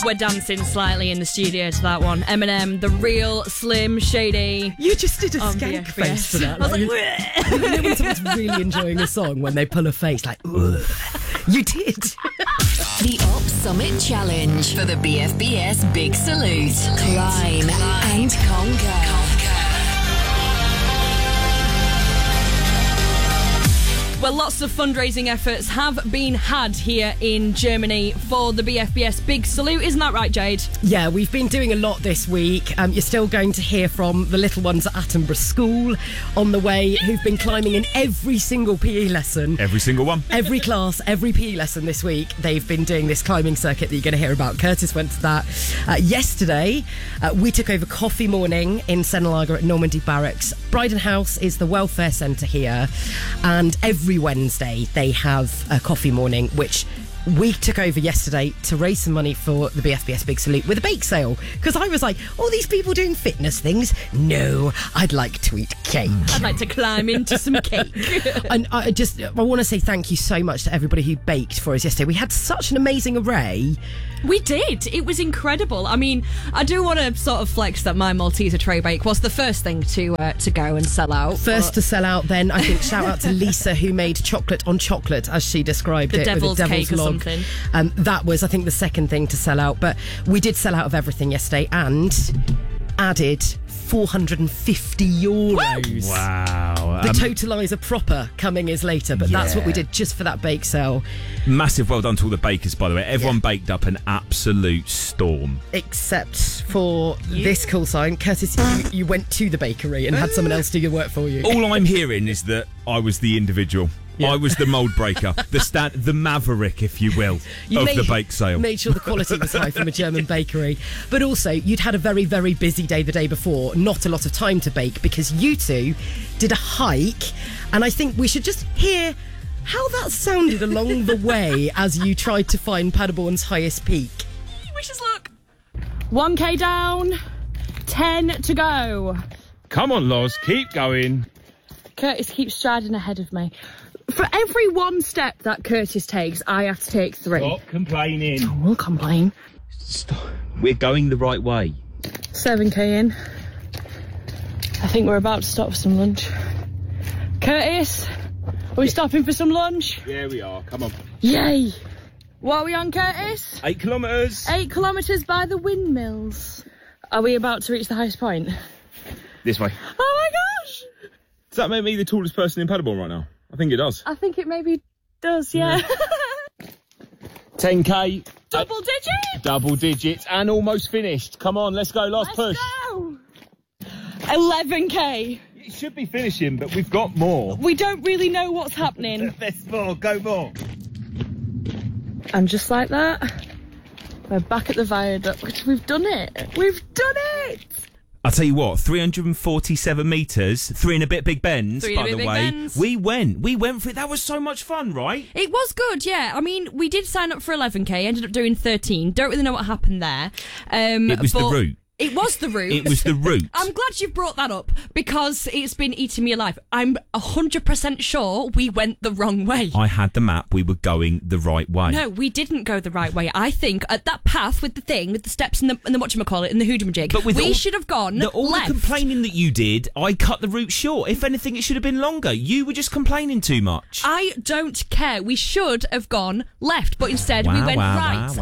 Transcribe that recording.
We're dancing slightly in the studio to that one. Eminem, The Real Slim Shady. You just did a On skank BFBS. face to that. I was like, you know when someone's really enjoying a song when they pull a face like, ugh. You did. The Op Summit Challenge for the BFBS Big Salute. Climb and conquer. Well, lots of fundraising efforts have been had here in Germany for the BFBS Big Salute. Isn't that right, Jade? Yeah, we've been doing a lot this week. You're still going to hear from the little ones at Attenborough School on the way who've been climbing in every single PE lesson. Every single one. Every class, every PE lesson this week, they've been doing this climbing circuit that you're going to hear about. Curtis went to that. Yesterday, we took over coffee morning in Senelager at Normandy Barracks. Bryden House is the welfare centre here, and every Wednesday they have a coffee morning, which we took over yesterday to raise some money for the BFBS Big Salute with a bake sale, because I was like, all these people doing fitness things, no, I'd like to eat cake. I'd like to climb into some cake. And I want to say thank you so much to everybody who baked for us yesterday. We had such an amazing array. We did. It was incredible. I mean, I do want to sort of flex that my Malteser tray bake was the first thing to go and sell out. First to sell out, then I think shout out to Lisa who made chocolate on chocolate, as she described it. Devil's with a devil's cake or log. something. That was, I think, the second thing to sell out. But we did sell out of everything yesterday and added €450. Wow. The totaliser proper coming is later, but that's what we did just for that bake sale. Massive well done to all the bakers, by the way. Everyone baked up an absolute storm. Except for this call sign. Curtis, you went to the bakery and had someone else do your work for you. All I'm hearing is that I was the individual. Yeah. I was the mould breaker, the maverick, if you will, the bake sale. Made sure the quality was high from a German bakery. But also, you'd had a very, very busy day the day before. Not a lot of time to bake because you two did a hike. And I think we should just hear how that sounded along the way as you tried to find Paderborn's highest peak. Wish us luck. 1k down, 10 to go. Come on, Loz, keep going. Curtis keeps striding ahead of me. For every one step that Curtis takes, I have to take 3. Stop complaining. I will complain. Stop. We're going the right way. 7k in. I think we're about to stop for some lunch. Curtis, are we stopping for some lunch? Yeah, we are. Come on. Yay! What are we on, Curtis? 8 kilometres. 8 kilometres by the windmills. Are we about to reach the highest point? This way. Oh my gosh! Does that make me the tallest person in Paderborn right now? I think it does. I think it maybe does, yeah. 10k. Double digit? Double digits and almost finished. Come on, let's go. Last push. Go! 11k. It should be finishing, but we've got more. We don't really know what's happening. There's more. Go more. And just like that, we're back at the viaduct. We've done it. We've done it! I'll tell you what, 347 metres, 3 and a bit Big Bens, by the way. We went for it. That was so much fun, right? It was good, yeah. I mean, we did sign up for 11k, ended up doing 13. Don't really know what happened there. It was the route. It was the route. It was the route. I'm glad you've brought that up because it's been eating me alive. I'm 100% sure we went the wrong way. I had the map. We were going the right way. No, we didn't go the right way. I think at that path with the thing, with the steps and the whatchamacallit and the hoodoo-majig, we should have gone all left. The complaining that you did, I cut the route short. If anything, it should have been longer. You were just complaining too much. I don't care. We should have gone left, but instead we went right.